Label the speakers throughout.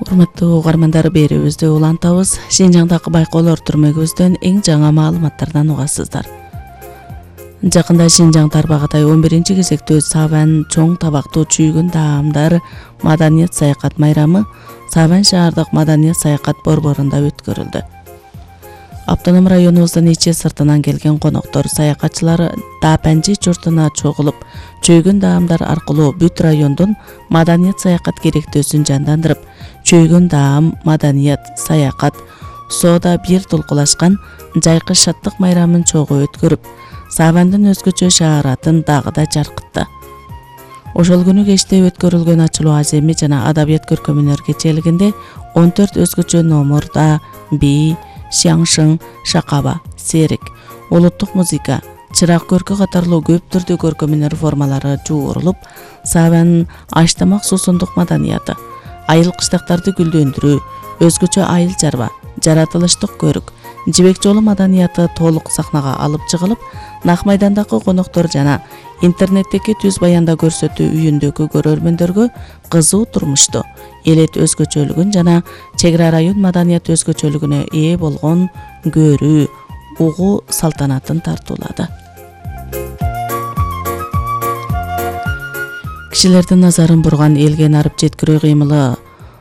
Speaker 1: Урматтуу угармандар, берүүбүздү улантабыз. Шинжаңдагы байкоолор түрмөгүбүздөн эң жаңы маалыматтардан угасыздар. Жакында Шинжаң Тарбагатай 11-кезектүү Сабан чоң табактуу чүйгүн даамдар маданият саякат майрамы Сабан шаардык маданият саякат борборунда өткөрүлдү. Автоном районубуздун ичи сыртынан келген коноктор, саякатчылар Таапанжи журтуна чогулуп, чүйгүн даамдар аркылуу бүт райондун маданият саякат керектөөсүн жандандырып, чүйгүн даам, маданият, саякат, соода бир толкулашкан жайкы шаттык майрамын чогуу өткөрүп, Сабандын өзгөчө шааратын дагы да жаркытты. Ошол күнү кечте өткөрүлгөн ачылуу аземи жана адабият көркөмүнөр кечээлигинде 14 өзгөчө номурда би, Шаңшың, Шакаба, Серик, улуттук музыка, чырак көркү катарлуу көп түрдүү көркөмүнөр формалары жуурулуп, Сабан аштамак суусундук маданияты, айыл кыштактарды гүлдөндүрүү, өзгөчө айыл чарба, жаратылыштык көрүк, жибек жолу маданияты толук сахнага алып чыгылып, Нак майдандагы коноктор жана интернеттеги түз баянда көрсөтүү үйүндөгү көрөрмөндөргө кызуу турмушту, элет өзгөчөлүгүн жана чек ара район маданият өзгөчөлүгүнө ээ болгон көрүү, угуу салтанатын тартуулады. Кишилердин назарын бурган элге нарып жеткирүү кыймылы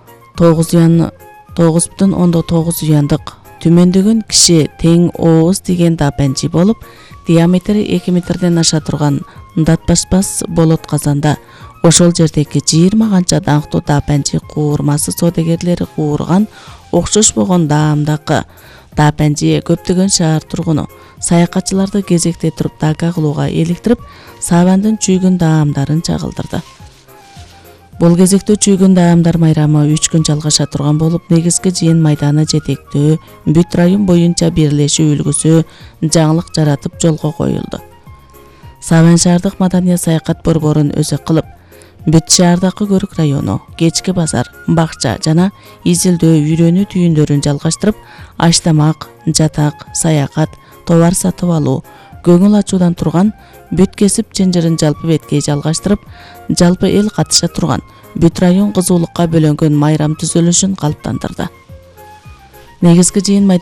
Speaker 1: 9,9 уяндык түмөндөгөн киши тең ооз деген Таапанжи болуп, диаметри 2 метрден аша турган датпашпас болот казанда ошол жердеги 20 канча даңктуу Таапанжи куурмасы соодагерлери куурган окшош болгон даамдакы Таапанжи көптөгөн шаар тургуну, саякатчыларды кезекте туруп дака кылууга иликтирип, Сабандын чүйгүн даамдарын чагылдырды. Бул кезекте чүйгүн даамдар майрамы 3 күн жалгаша турган болуп, негизги жыйын майданы жетектөө, бүт район боюнча бирлешүү үлгүсү жаңылык жаратып жолго коюлду. Сабан шаардык маданият саякат борборун өзү кылып, бүт шаардагы көрүк району, кечки базар, бакча жана изилдөө үйрөнүү түйүндөрүн жалгаштырып, аштамак, жатак, саякат, товар сатып алуу, көңүл ачуудан турган бүт кесип чынжырын жалпы бетке жалгаштырып, жалпы эл катыша турган бүт район кызуулукка бөлөнгөн майрам түзүлүшүн калыптандырды. Негизги жыйын